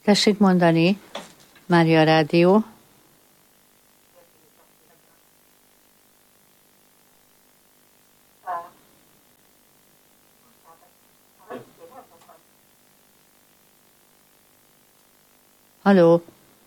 Tessék mondani, Mária Rádió. Halló?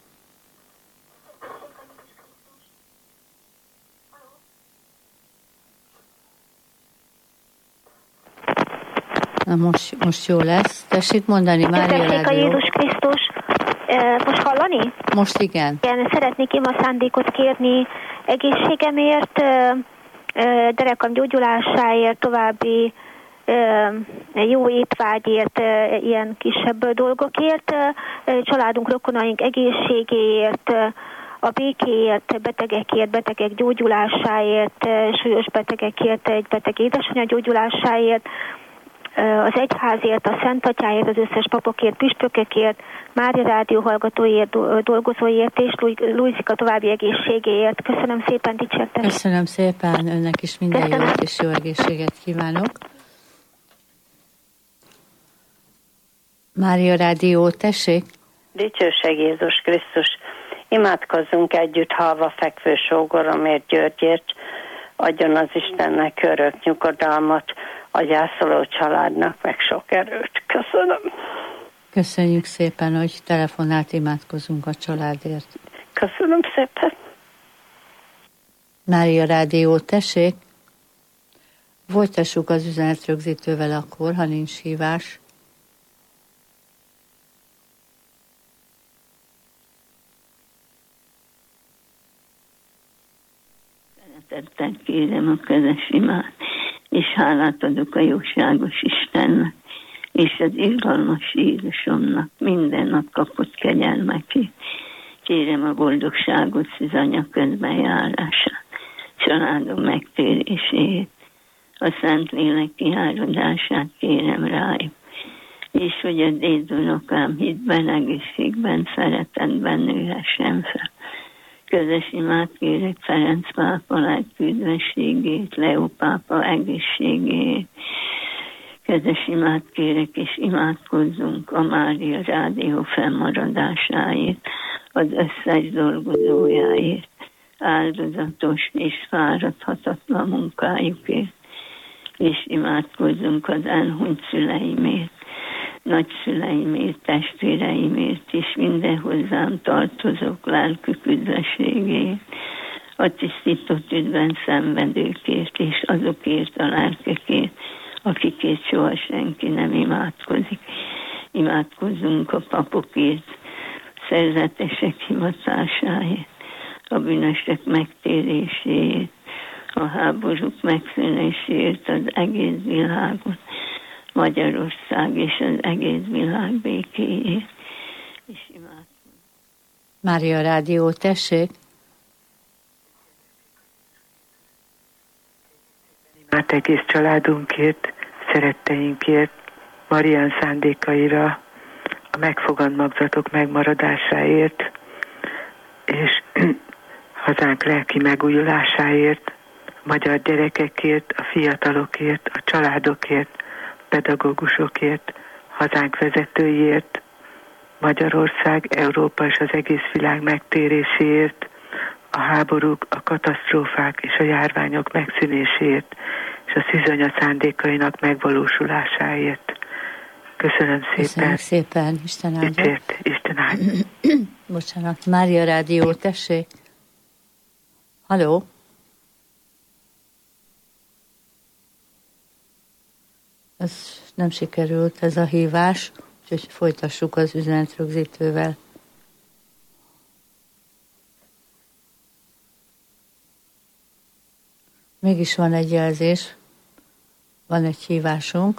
Na most jó lesz. Tessék mondani, Mária Rádió. A Jézus Krisztus. Most hallani? Most igen. Igen, szeretnék ima szándékot kérni egészségemért, derekam gyógyulásáért, további jó étvágyért, ilyen kisebb dolgokért, családunk, rokonaink egészségéért, a békéért, betegek gyógyulásáért, súlyos betegekért, egy beteg édesanyja gyógyulásáért, az egyházért, a Szent Atyáért, az összes papokért, püspökökért, Mária Rádió hallgatóért, dolgozóért és Lujzika további egészségéért. Köszönöm szépen, dicsértem. Köszönöm szépen, önnek is minden jót és jó egészséget kívánok. Mária Rádió, tessék! Dicsőség Jézus Krisztus! Imádkozzunk együtt, halva fekvő sógoromért, Györgyért, adjon az Istennek örök nyugodalmat, a gyászoló családnak meg sok erőt. Köszönöm. Köszönjük szépen, hogy telefonált, imádkozunk a családért. Köszönöm szépen. Mária Rádió, tessék! Folytassuk az üzenetrögzítővel akkor, ha nincs hívás. Szeretettel kérem a közös imát, és hálát adok a jóságos Istennek, és az irgalmas Jézusomnak minden nap kapott kegyelmekét. Kérem a boldogságot, Szűzanya közbenjárását, családom megtérését, a Szentlélek kiáradását kérem rájuk, és hogy a dédunokám hitben, egészségben, szeretetben nőhessen fel. Közös imát kérek Ferenc pápa lelküdvességét, Leó pápa egészségét. Közös imát kérek, és imádkozzunk a Mária Rádió fennmaradásáért, az összes dolgozójáért, áldozatos és fáradhatatlan munkájukért, és imádkozzunk az elhunyt szüleimért, nagyszüleimért, testvéreimért, és minden hozzám tartozók lelkük üdvességét, a tisztított üdvben szenvedőkért, és azokért a lelkekért, akikért soha senki nem imádkozik. Imádkozzunk a papokért, szerzetesek hivatásáért, a bűnösök megtéréséért, a háborúk megszűnéséért az egész világon, Magyarország és az egész világ békéjét. És imádkozunk. Mária Rádió, tessék! Imát egész családunkért, szeretteinkért, Marián szándékaira, a megfogant magzatok megmaradásáért, és hazánk lelki megújulásáért, magyar gyerekekért, a fiatalokért, a családokért, pedagógusokért, hazánk vezetőiért, Magyarország, Európa és az egész világ megtéréséért, a háborúk, a katasztrófák és a járványok megszűnéséért, és a Szűzanya szándékainak megvalósulásáért. Köszönöm szépen. Köszönöm szépen, Isten áldja. Isten áldja. Bocsánat, Mária Rádió, tessék. Halló? Ez nem sikerült, ez a hívás, úgyhogy folytassuk az üzenetrögzítővel. Mégis van egy jelzés, van egy hívásunk.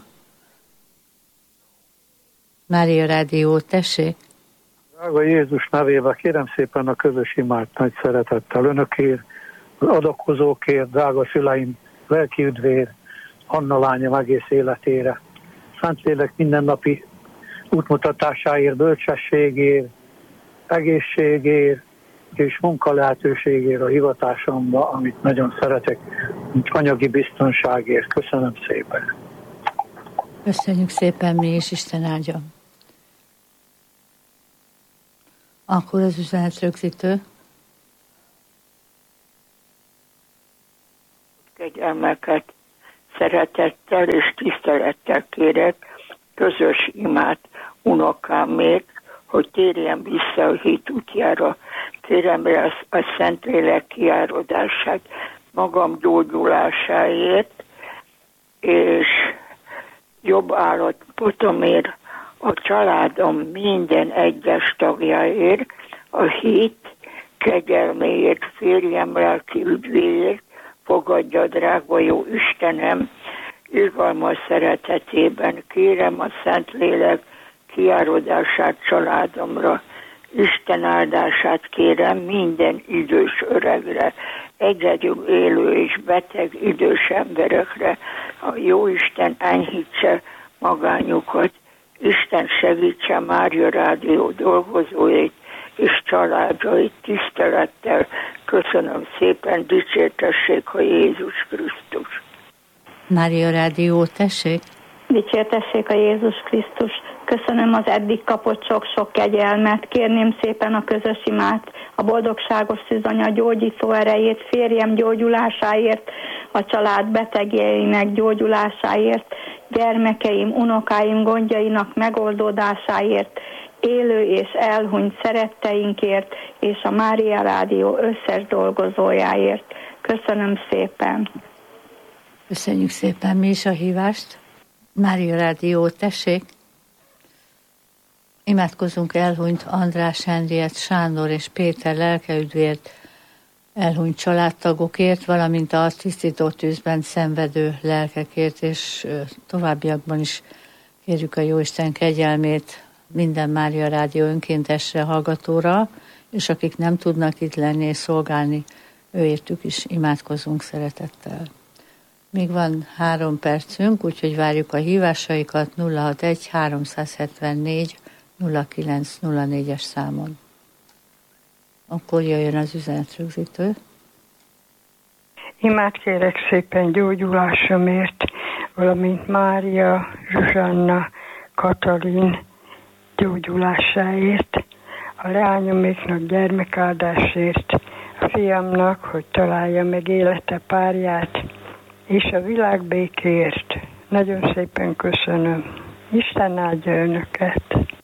Mária Rádió, tessék! Drága Jézus nevében kérem szépen a közös imát nagy szeretettel önökért, az adakozókért, drága szüleim lelki üdvér, Anna lányom egész életére. Szentlélek mindennapi útmutatásáért, bölcsességért, egészségért és munkalehetőségért a hivatásomba, amit nagyon szeretek, mint anyagi biztonságért. Köszönöm szépen. Köszönjük szépen mi is, Isten áldja. Akkor az üzenetrögzítő. Kegyelmeket szeretettel és tisztelettel kérek közös imát unokámért, hogy térjen vissza a hit útjára. Kérem rá a Szentlélek kiáradását magam gyógyulásáért, és jobb állapotomért, a családom minden egyes tagjáért, a hit kegyelméért, férjem lelki üdvéért, fogadja, drága jó Istenem, irgalmas szeretetében kérem a Szentlélek kiáradását családomra. Isten áldását kérem minden idős öregre, egyedül élő és beteg idős emberekre. A jó Isten enyhítse magányukat, Isten segítse Mária Rádió dolgozóit és családjait tisztelettel. Köszönöm szépen, dicsértessék a Jézus Krisztus. Mária Rádió, tessék! Dicsértessék a Jézus Krisztus. Köszönöm az eddig kapott sok-sok kegyelmet. Kérném szépen a közös imát, a boldogságos szűzanya gyógyító erejét, férjem gyógyulásáért, a család betegjeinek gyógyulásáért, gyermekeim, unokáim gondjainak megoldódásáért, élő és elhunyt szeretteinkért, és a Mária Rádió összes dolgozójáért. Köszönöm szépen! Köszönjük szépen mi is a hívást. Mária Rádió, tessék! Imádkozunk elhunyt András, Henriett, Sándor és Péter lelkeüdvért, elhunyt családtagokért, valamint a tisztító tűzben szenvedő lelkekért, és továbbiakban is kérjük a Jóisten kegyelmét minden Mária Rádió önkéntesre, hallgatóra, és akik nem tudnak itt lenni és szolgálni, őértük is imádkozunk szeretettel. Még van 3 percünk, úgyhogy várjuk a hívásaikat 061 374 0904-es számon. Akkor jöjjön az üzenetrögzítő. Imát kérek szépen gyógyulásomért, valamint Mária, Zsuzsanna, Katalin gyógyulásáért, a leányoméknak gyermekáldásért, a fiamnak, hogy találja meg élete párját, és a világ békéért. Nagyon szépen köszönöm. Isten áldja önöket!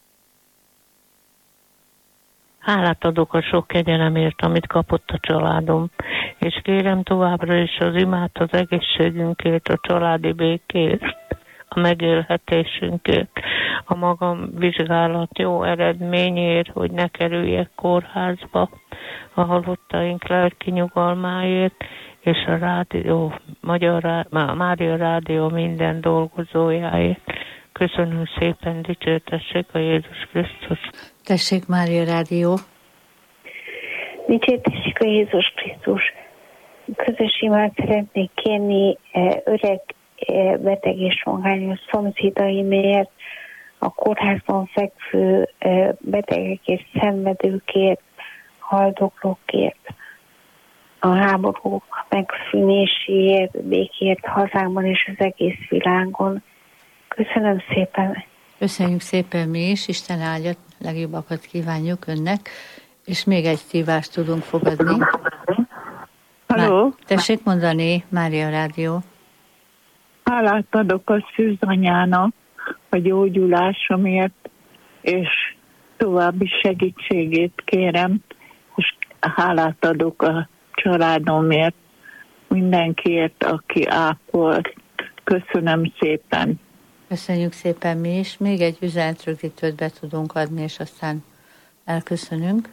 Hálát adok a sok kegyelemért, amit kapott a családom, és kérem továbbra is az imát az egészségünkért, a családi békért, a megélhetésünkért, a magam vizsgálat jó eredményért, hogy ne kerüljek kórházba, a halottaink lelki nyugalmáért, és a rádió, Mária Rádió minden dolgozójáért. Köszönöm szépen, dicsértessék a Jézus Krisztus. Tessék, Mária Rádió. Dicsértessék a Jézus Krisztus. Közös imát szeretnék kérni öreg, beteg és magányos szomszédaimért, a kórházban fekvő betegekért, szenvedőkért, haldoklókért, a háború megszűnéséért, békért hazámban és az egész világon. Köszönöm szépen. Köszönjük szépen mi is, Isten áldja, legjobbakat kívánjuk önnek, és még egy hívást tudunk fogadni. Halló? Tessék mondani, Mária Rádió. Hálát adok a szűzanyának a gyógyulásomért, és további segítségét kérem, és hálát adok a családomért, mindenkiért, aki ápolt. Köszönöm szépen. Köszönjük szépen mi is. Még egy üzenetrögzítőt be tudunk adni, és aztán elköszönünk.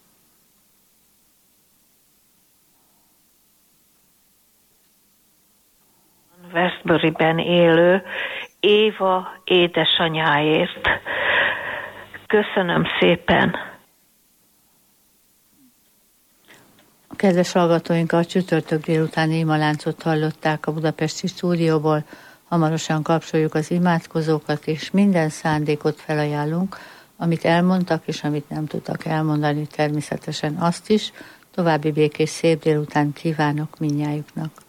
Westburyben élő Éva édesanyáért. Köszönöm szépen. A kedves hallgatóinkat csütörtök délutáni imaláncot hallották a budapesti stúdióból. Hamarosan kapcsoljuk az imádkozókat, és minden szándékot felajánlunk, amit elmondtak, és amit nem tudtak elmondani, természetesen azt is. További békés szép délután kívánok mindnyájuknak.